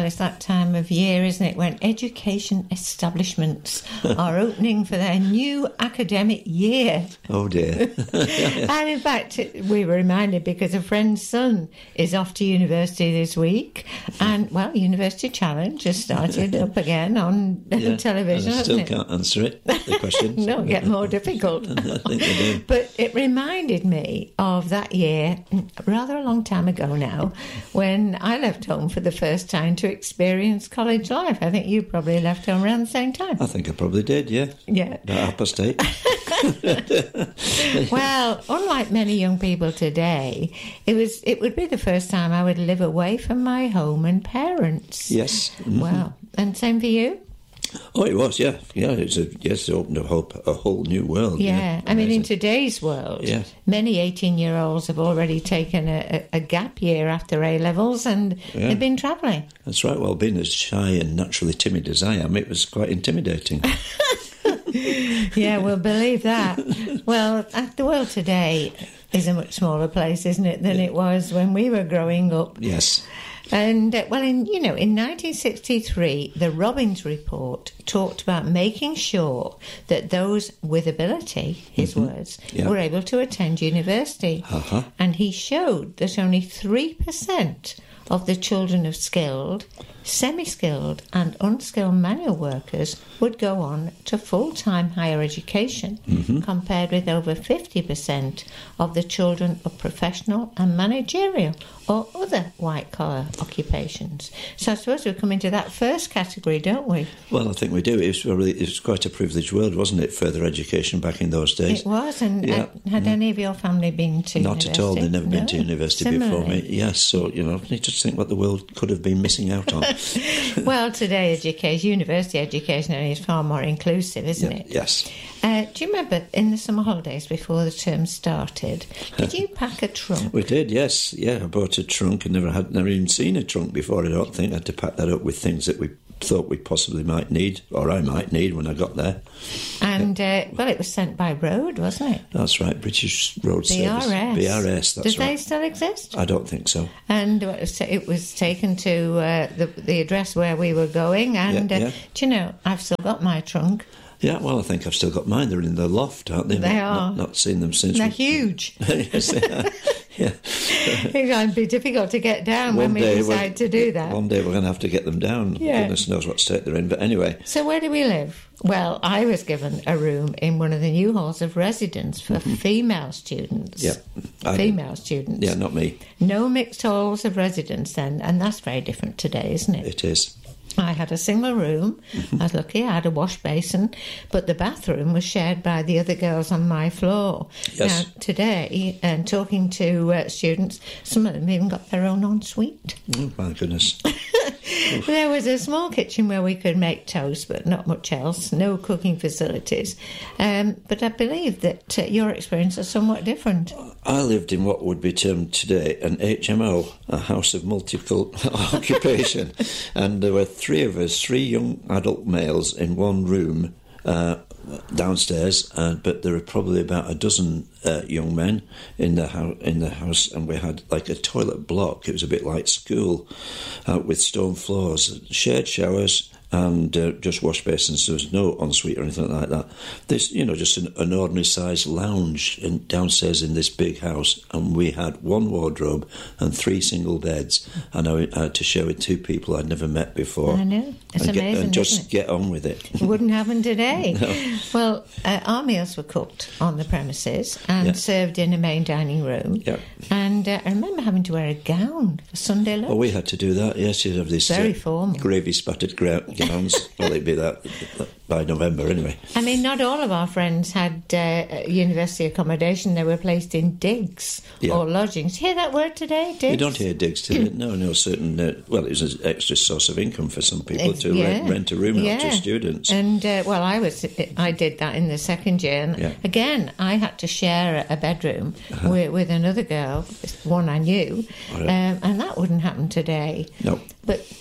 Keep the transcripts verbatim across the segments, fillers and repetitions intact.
it's that time of year, isn't it, when education establishments are opening for their new academic year. Oh, dear. And in fact, we were reminded because a friend's son is off to university this week, and, well, University Challenge has started up again on Yeah, television, I hasn't still it? can't answer it, the question. No, get more difficult. I think they do. But it reminded me of that year, rather a long time ago now, when I left home for the first time to experience college life. I think you probably left home around the same time. I think I probably did, yeah. Yeah. About half past eight. Well, unlike many young people today, it was it would be the first time I would live away from my home and parents. Yes. Mm-hmm. Wow. And same for you? Oh, it was, yeah. Yeah, it's a, yes, it opened a whole, a whole new world. Yeah, Yeah, I mean, in amazing. today's world, Yeah. many eighteen-year-olds have already taken a, a, a gap year after A-levels and Yeah. they've been travelling. That's right. Well, being as shy and naturally timid as I am, it was quite intimidating. Yeah, we'll believe that. Well, uh, the world today is a much smaller place, isn't it, than it was when we were growing up. Yes. And, uh, well, in you know, in nineteen sixty-three, the Robbins Report talked about making sure that those with ability, his words, Yeah. were able to attend university. Uh-huh. And he showed that only three percent of the children of skilled, semi-skilled and unskilled manual workers would go on to full-time higher education, Mm-hmm. compared with over fifty percent of the children of professional and managerial or other white-collar occupations. So I suppose we come into that first category, don't we? Well, I think we do. It was, really, it was quite a privileged world, wasn't it, further education back in those days? It was, and Yeah. uh, had any of your family been to Not university? at all. They'd never been No. to university before me. Similarly. Yes, so, you know, you just think what the world could have been missing out on. Well, today education, university education is far more inclusive, isn't Yeah, it? yes. Uh, do you remember in the summer holidays before the term started, did you pack a trunk? We did, yes. Yeah, I bought a trunk and never had never even seen a trunk before, I don't think. I had to pack that up with things that we thought we possibly might need, or I might need when I got there. And, uh, well, it was sent by road, wasn't it? That's right, British Road B R Service. S. B R S, that's Does right. they still exist? I don't think so. And it was it was taken to uh, the, the address where we were going, and Yeah, uh, yeah. do you know, I've still got my trunk. Yeah, well, I think I've still got mine. They're in the loft, aren't they? They not, are. Not, not seen them since. They're we- huge. Yes, they are. Yeah. It might be difficult to get down when we we're- decide to do that. One day we're going to have to get them down. Yeah. Goodness knows what state they're in. But anyway, So where do we live? Well, I was given a room in one of the new halls of residence for female students. yeah. I- Female students. Yeah, not me. No mixed halls of residence then, and that's very different today, isn't it? It is. I had a single room. I was lucky. I had a wash basin, but the bathroom was shared by the other girls on my floor. Yes. Now, today, and talking to uh, students, some of them even got their own ensuite. Oh, my goodness. There was a small kitchen where we could make toast, but not much else. No cooking facilities. Um, but I believe that uh, your experience is somewhat different. I lived in what would be termed today an H M O, a house of multiple occupation. And there were three of us, three young adult males in one room uh, downstairs, uh, but there were probably about a dozen uh, young men in the, ho- in the house, and we had like a toilet block. It was a bit like school, uh, with stone floors, shared showers, and uh, just wash basins. There was no ensuite or anything like that. This, you know, just an, an ordinary sized lounge in, downstairs in this big house, and we had one wardrobe and three single beds, and I, I had to share with two people I'd never met before. I know. It's and get- amazing, and just isn't it? get on with it. It wouldn't happen today. Well, uh, our meals were cooked on the premises and Yeah. served in a main dining room. Yeah. And uh, I remember having to wear a gown for Sunday lunch. Oh, we had to do that. Yes, you'd have these Very formal. gravy spattered gra- gowns. Well, it'd be that by November anyway. I mean, not all of our friends had uh, university accommodation. They were placed in digs Yeah. or lodgings. Hear that word today, digs? You don't hear digs today. No, no, certain. Uh, well, it was an extra source of income for some people Ex- to yeah. rent, rent a room out to Yeah. students. And uh, well, I was I did that in the second year, and Yeah. again I had to share a bedroom Uh-huh. with, with another girl, one I knew, All right. um, and that wouldn't happen today. No. But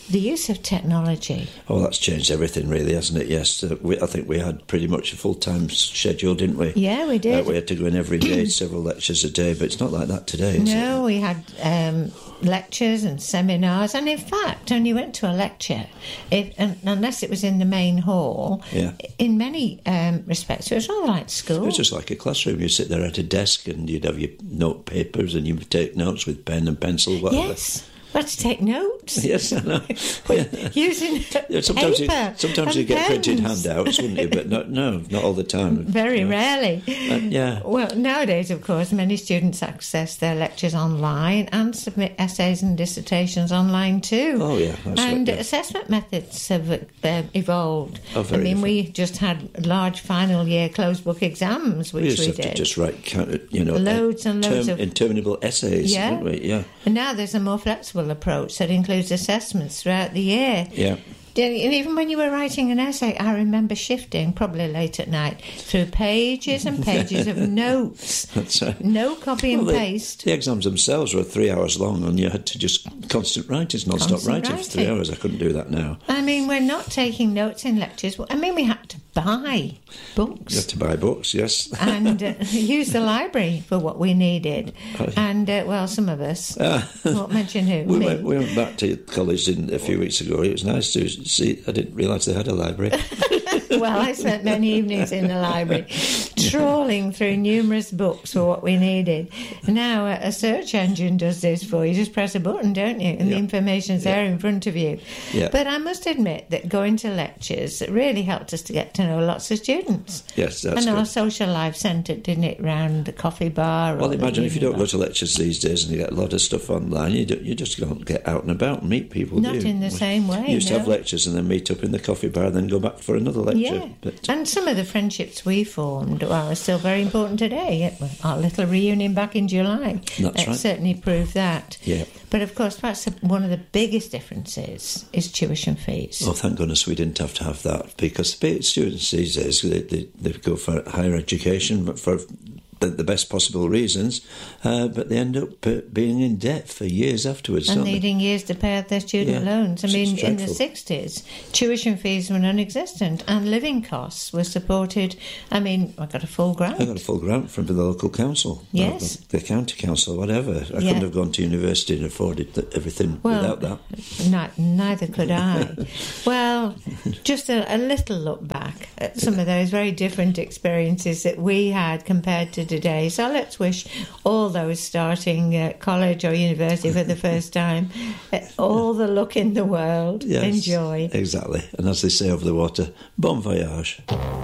the use of technology. Oh, that's changed everything, really, hasn't it? Yes, uh, we, I think we had pretty much a full-time schedule, didn't we? Yeah, we did. Uh, we had to go in every day, several lectures a day, but it's not like that today, is No, it? we had um, lectures and seminars, and in fact, when you went to a lecture, if, and, unless it was in the main hall, Yeah. in many um, respects, it was all like school. It was just like a classroom. You sit there at a desk and you'd have your note papers and you'd take notes with pen and pencil, whatever. Yes. We had to take notes. Yes, I know. Yeah. Using Yeah, sometimes you, paper sometimes you and get printed pens. handouts, wouldn't you? But not, no, not all the time. Very You know. rarely. Uh, yeah. Well, nowadays, of course, many students access their lectures online and submit essays and dissertations online too. Oh, yeah, that's and right, yeah. assessment methods have uh, evolved. Oh, very I mean, different. we just had large final year closed book exams, which We we, used to have did. to just write, kind you know, Loads and loads of- interminable essays, Yeah. didn't we? Yeah. And now there's a more flexible approach that includes assessments throughout the year. Yeah. And even when you were writing an essay, I remember shifting, probably late at night, through pages and pages of notes. That's right. No copy and Well, the, paste. the exams themselves were three hours long, and you had to just constant writing, non-stop Constant writing, for three writing. hours. I couldn't do that now. I mean, we're not taking notes in lectures. I mean, we had to buy books. You had to buy books, yes. and uh, use the library for what we needed. Oh, And, uh, well, some of us, won't mention who, we me. went, we went back to college in, a few weeks ago. It was nice to see. I didn't realise they had a library. Well, I spent many evenings in the library trawling through numerous books for what we needed. Now, a a search engine does this for you. You just press a button, don't you? And the Yeah. information's there in front of you. Yeah. But I must admit that going to lectures really helped us to get to know lots of students. Yes, that's and our good. social life centred, didn't it, round the coffee bar? Well, or the imagine if you evening don't go bar. to lectures these days and you get a lot of stuff online, you, do, you just can't get out and about and meet people, Not do you? in the We same way, used to have no. lectures and then meet up in the coffee bar and then go back for another lecture. Yeah, But, and some of the friendships we formed are still very important today. Our little reunion back in July That's uh, right. certainly proved that. Yeah. But of course, perhaps the- one of the biggest differences is tuition fees. oh, thank goodness we didn't have to have that, because the students these days, they, they, they go for higher education, but for the, the best possible reasons, uh, but they end up uh, being in debt for years afterwards, And don't they? needing years to pay off their student Yeah, loans. I it's mean, in the dreadful. sixties, tuition fees were non-existent, and living costs were supported. I mean, I got a full grant. I got a full grant from the local council. Yes. Or the, the county council, whatever. I Yeah. couldn't have gone to university and afforded th- everything Well, without that. Ni- neither could I. Well, just a, a little look back at some of those very different experiences that we had compared to today. So let's wish all those starting uh, college or university for the first time uh, all the luck in the world. Yes, Enjoy. Exactly. And as they say over the water, bon voyage.